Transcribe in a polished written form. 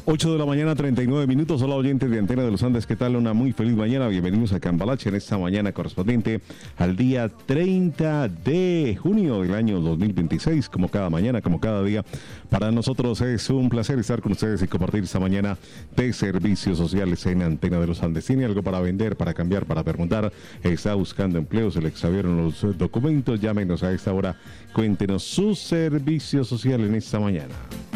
8 de la mañana, 39 minutos. Hola, oyentes de Antena de los Andes. ¿Qué tal? Una muy feliz mañana. Bienvenidos a Cambalache en esta mañana correspondiente al día 30 de junio del año 2026. Como cada mañana, como cada día, para nosotros es un placer estar con ustedes y compartir esta mañana de servicios sociales en Antena de los Andes. ¿Tiene algo para vender, para cambiar, para preguntar? ¿Está buscando empleo? ¿Se le extraviaron los documentos? Llámenos a esta hora. Cuéntenos su servicio social en esta mañana.